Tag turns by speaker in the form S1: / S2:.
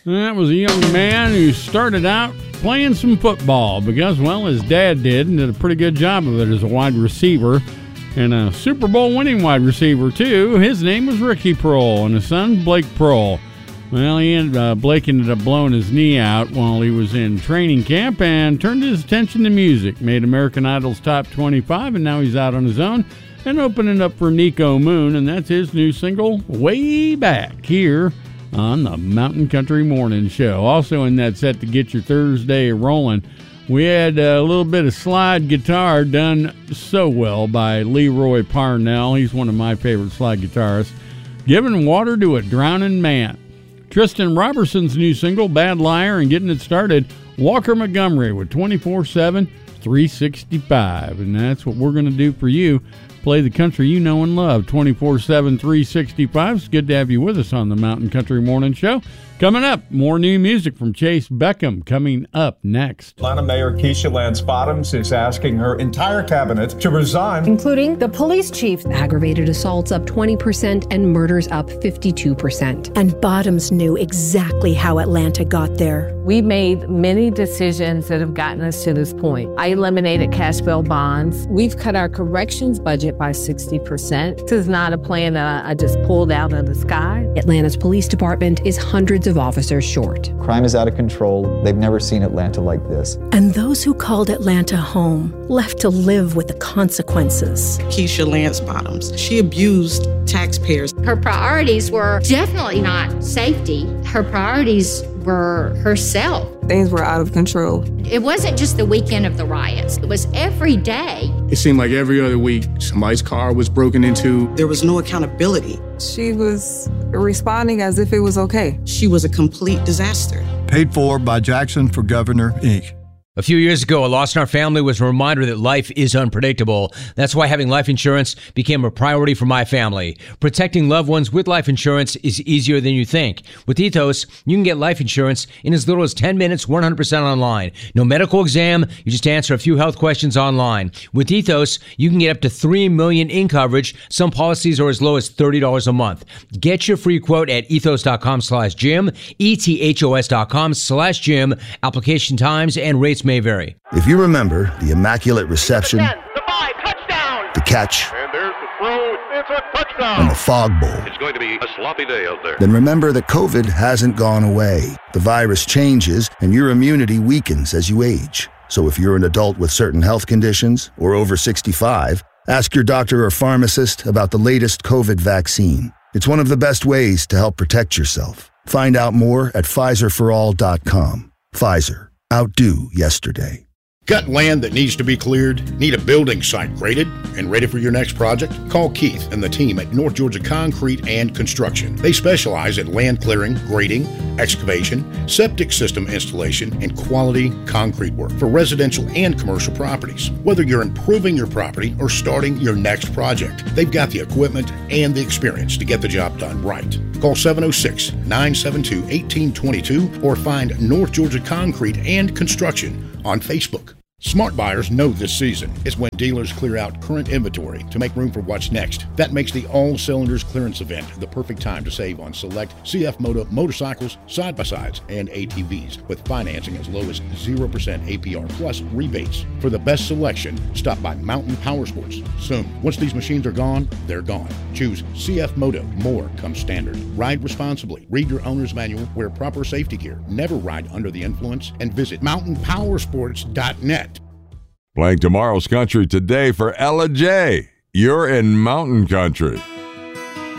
S1: That was a young man who started out playing some football because, well, his dad did and did a pretty good job of it as a wide receiver and a Super Bowl winning wide receiver, too. His name was Ricky Proehl and his son, Blake Proehl. Well, Blake ended up blowing his knee out while he was in training camp and turned his attention to music, made American Idol's Top 25, and now he's out on his own and opening up for Nico Moon, and that's his new single, Way Back, here on the Mountain Country Morning Show. Also in that set to get your Thursday rolling, we had a little bit of slide guitar done so well by Leroy Parnell. He's one of my favorite slide guitarists. Giving water to a drowning man. Tristan Robertson's new single, Bad Liar, and getting it started, Walker Montgomery with 24/7, 365. And that's what we're going to do for you. Play the country you know and love, 24/7, 365. It's good to have you with us on the Mountain Country Morning Show. Coming up, more new music from Chase Beckham coming up next.
S2: Atlanta Mayor Keisha Lance Bottoms is asking her entire cabinet to resign,
S3: including the police chief. Aggravated assaults up 20% and murders up 52%.
S4: And Bottoms knew exactly how Atlanta got there.
S5: We made many decisions that have gotten us to this point. I eliminated cash bail bonds. We've cut our corrections budget by 60%. This is not a plan that I just pulled out of the sky.
S3: Atlanta's police department is hundreds of officers short.
S6: Crime is out of control. They've never seen Atlanta like this.
S4: And those who called Atlanta home left to live with the consequences.
S7: Keisha Lance Bottoms, she abused taxpayers.
S8: Her priorities were definitely not safety. Her priorities were herself.
S9: Things were out of control.
S8: It wasn't just the weekend of the riots. It was every day.
S10: It seemed like every other week, somebody's car was broken into.
S7: There was no accountability.
S9: She was responding as if it was okay.
S7: She was a complete disaster.
S11: Paid for by Jackson for Governor, Inc.
S12: A few years ago, a loss in our family was a reminder that life is unpredictable. That's why having life insurance became a priority for my family. Protecting loved ones with life insurance is easier than you think. With Ethos, you can get life insurance in as little as 10 minutes, 100% online. No medical exam, you just answer a few health questions online. With Ethos, you can get up to $3 million in coverage. Some policies are as low as $30 a month. Get your free quote at ethos.com/Jim, ethos.com/Jim. Application times and rates may vary.
S13: If you remember the immaculate reception,
S14: the 5, touchdown,
S13: the catch,
S14: and there's the throw, it's a touchdown,
S13: and the fog bowl,
S14: it's going to be a sloppy day out there.
S13: Then remember that COVID hasn't gone away. The virus changes and your immunity weakens as you age. So if you're an adult with certain health conditions or over 65, ask your doctor or pharmacist about the latest COVID vaccine. It's one of the best ways to help protect yourself. Find out more at PfizerForAll.com. Pfizer. Outdo yesterday.
S15: Got land that needs to be cleared? Need a building site graded and ready for your next project? Call Keith and the team at North Georgia Concrete and Construction. They specialize in land clearing, grading, excavation, septic system installation, and quality concrete work for residential and commercial properties. Whether you're improving your property or starting your next project, they've got the equipment and the experience to get the job done right. Call 706-972-1822 or find North Georgia Concrete and Construction on Facebook. Smart buyers know this season is when dealers clear out current inventory to make room for what's next. That makes the All Cylinders clearance event the perfect time to save on select CF Moto motorcycles, side-by-sides, and ATVs with financing as low as 0% APR plus rebates. For the best selection, stop by Mountain Power Sports soon. Once these machines are gone, they're gone. Choose CF Moto. More comes standard. Ride responsibly. Read your owner's manual. Wear proper safety gear. Never ride under the influence. And visit mountainpowersports.net.
S16: Playing tomorrow's country today for Ella J. You're in Mountain Country.